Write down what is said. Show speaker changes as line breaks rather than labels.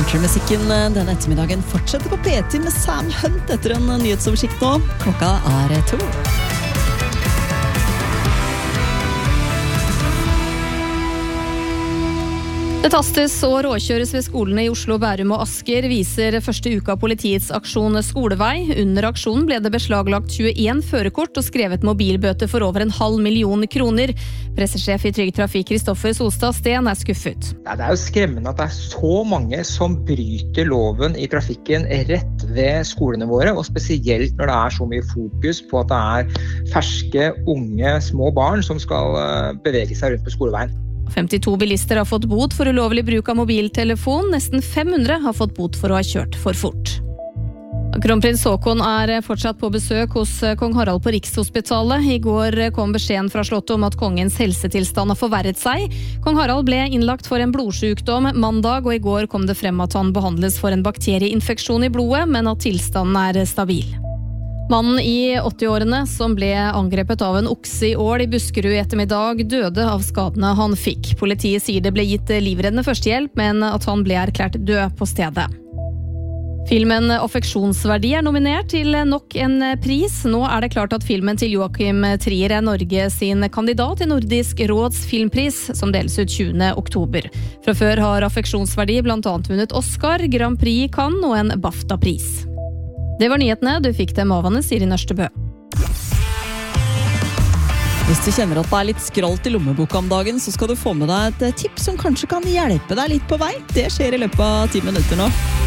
Countrymusikken denne ettermiddagen fortsetter på P10 med Sam Hunt etter en nyhetsoversikt nå. Klokka 2.
Det tastes og råkjøres ved skolene i Oslo, Bærum og Asker, viser første uka av politiets aksjon Skolevei. Under aksjonen ble det beslaglagt 21 førerkort og skrevet mobilbøter for over 500 000 kroner. Pressesjef i Trygg Trafikk Kristoffer Solstad Steen skuffet.
Det jo skremmende at det så mange som bryter loven i trafikken rett ved skolene våre, og spesielt når det så mye fokus på at det ferske, unge, små barn som skal bevege seg rundt på skoleveien.
52 bilister har fått bot for ulovlig bruk av mobiltelefon. Nesten 500 har fått bot for å ha kjørt for fort. Kronprins Haakon fortsatt på besøk hos kong Harald på Rikshospitalet. I går kom beskjeden fra slottet om at kongens helsetilstand har forverret seg. Kong Harald ble innlagt for en blodsykdom mandag, og i går kom det frem at han behandles for en bakterieinfeksjon i blodet, men at tilstanden stabil. Mannen i 80-årene som ble angrepet av en okse i Ål i Buskerud i ettermiddag døde av skadene han fikk. Politiet sier det ble gitt livreddende førstehjelp, men at han ble erklært død på stedet. Filmen Affeksjonsverdi nominert til nok en pris. Nå det klart at filmen til Joachim Trier Norge sin kandidat til Nordisk råds filmpris, som deles ut 20. oktober. Fra før har Affeksjonsverdi blant annet vunnet Oscar, Grand Prix i Cannes og en BAFTA-pris. Det var nyhetene, du fikk dem av Anne Siri Nørstebø.
Hvis du kjenner at det litt skralt i lommeboka om dagen, så skal du få med deg et tips som kanskje kan hjelpe deg litt på vei. Det skjer i løpet av 10 minutter nå.